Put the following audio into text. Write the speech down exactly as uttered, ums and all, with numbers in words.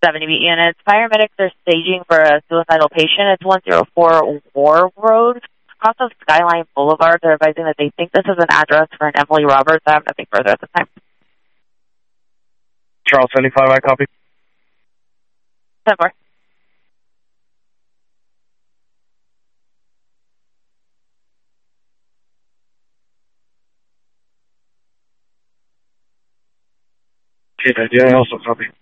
seventy beat units. Paramedics are staging for a suicidal patient. It's one oh four War Road, across of Skyline Boulevard. They're advising that they think this is an address for an Emily Roberts. I have nothing further at this time. Charles seventy-five, I copy. ten four. Okay, yeah, I also copy.